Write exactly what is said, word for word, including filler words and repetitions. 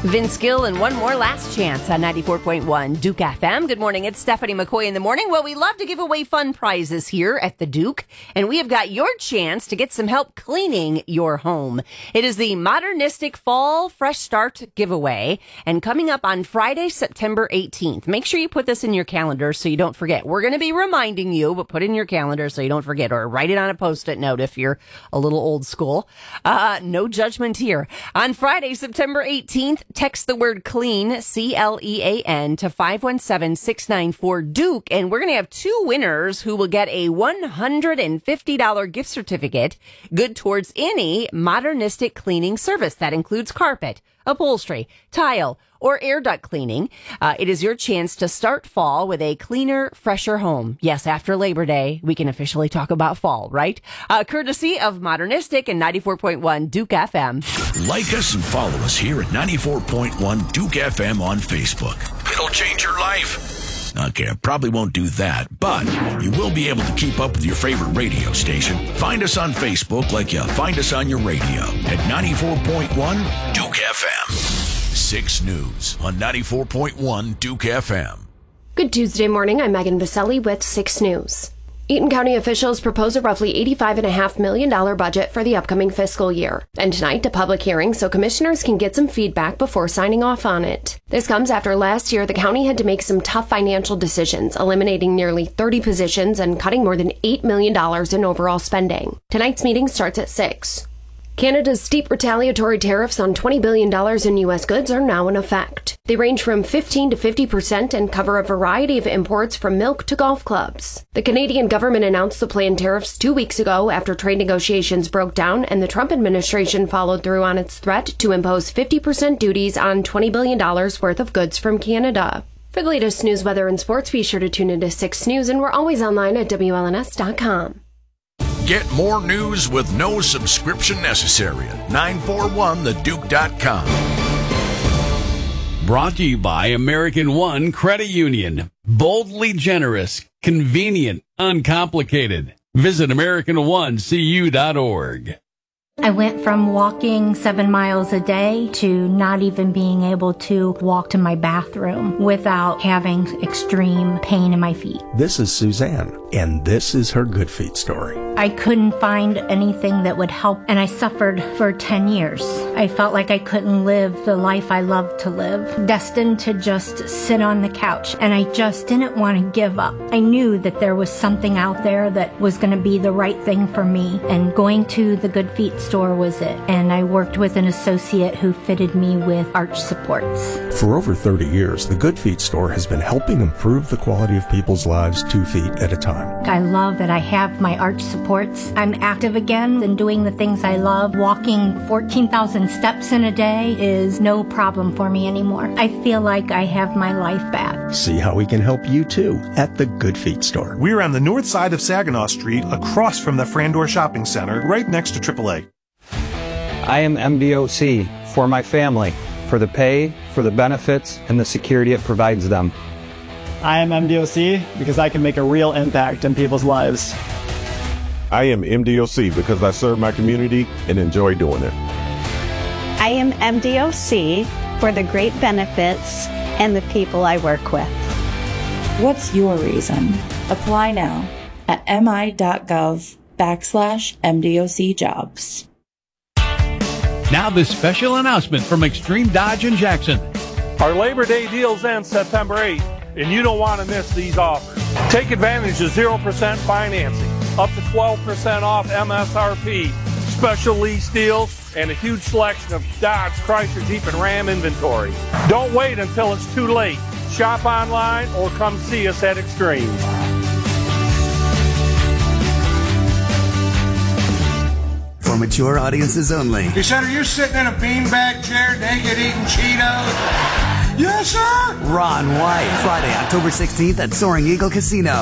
Vince Gill and one more last chance on ninety-four point one Duke F M. Good morning. It's Stephanie McCoy in the morning. Well, we love to give away fun prizes here at the Duke, and we have got your chance to get some help cleaning your home. It is the Modernistic Fall Fresh Start giveaway, and coming up on Friday, September eighteenth. Make sure you put this in your calendar so you don't forget. We're going to be reminding you, but put it in your calendar so you don't forget, or write it on a Post-it note if you're a little old school. Uh, no judgment here. On Friday, September eighteenth, text the word clean, C L E A N, to five one seven, six nine four, Duke, and we're going to have two winners who will get a one hundred fifty dollars gift certificate, good towards any Modernistic cleaning service. That includes carpet, upholstery, tile, or air duct cleaning. Uh, it is your chance to start fall with a cleaner, fresher home. Yes, after Labor Day, we can officially talk about fall, right? Uh, courtesy of Modernistic and ninety-four point one Duke F M. Like us and follow us here at ninety-four point one Duke F M on Facebook. It'll change your life. Okay, I probably won't do that, but you will be able to keep up with your favorite radio station. Find us on Facebook like you find us on your radio at ninety-four point one Duke F M. six News on ninety-four point one Duke F M. Good Tuesday morning. I'm Megan Vaselli with six News. Eaton County officials propose a roughly eighty-five point five million dollars budget for the upcoming fiscal year. And tonight, a public hearing so commissioners can get some feedback before signing off on it. This comes after last year the county had to make some tough financial decisions, eliminating nearly thirty positions and cutting more than eight million dollars in overall spending. Tonight's meeting starts at six. Canada's steep retaliatory tariffs on twenty billion dollars in U S goods are now in effect. They range from fifteen to fifty percent and cover a variety of imports from milk to golf clubs. The Canadian government announced the planned tariffs two weeks ago after trade negotiations broke down, and the Trump administration followed through on its threat to impose fifty percent duties on twenty billion dollars worth of goods from Canada. For the latest news, weather, and sports, be sure to tune into six News, and we're always online at W L N S dot com. Get more news with no subscription necessary at nine four one the duke dot com. Brought to you by American One Credit Union. Boldly generous, convenient, uncomplicated. Visit American One C U dot org. I went from walking seven miles a day to not even being able to walk to my bathroom without having extreme pain in my feet. This is Suzanne, and this is her Good Feet story. I couldn't find anything that would help, and I suffered for ten years. I felt like I couldn't live the life I loved to live, destined to just sit on the couch, and I just didn't want to give up. I knew that there was something out there that was going to be the right thing for me, and going to the Good Feet store was it. And I worked with an associate who fitted me with arch supports. For over thirty years, the Good Feet store has been helping improve the quality of people's lives two feet at a time. I love that I have my arch supports. I'm active again and doing the things I love. Walking fourteen thousand steps in a day is no problem for me anymore. I feel like I have my life back. See how we can help you too at the Good Feet store. We're on the north side of Saginaw Street, across from the Frandor Shopping Center, right next to triple A. I am M D O C for my family, for the pay, for the benefits, and the security it provides them. I am M D O C because I can make a real impact in people's lives. I am M D O C because I serve my community and enjoy doing it. I am M D O C for the great benefits and the people I work with. What's your reason? Apply now at mi.gov backslash MDOC jobs. Now this special announcement from Extreme Dodge in Jackson. Our Labor Day deals end September eighth, and you don't want to miss these offers. Take advantage of zero percent financing, up to twelve percent off M S R P, special lease deals, and a huge selection of Dodge, Chrysler, Jeep, and Ram inventory. Don't wait until it's too late. Shop online or come see us at Extreme. For mature audiences only. You said, are you sitting in a beanbag chair naked eating Cheetos? Yes, sir! Ron White, Friday, October sixteenth at Soaring Eagle Casino.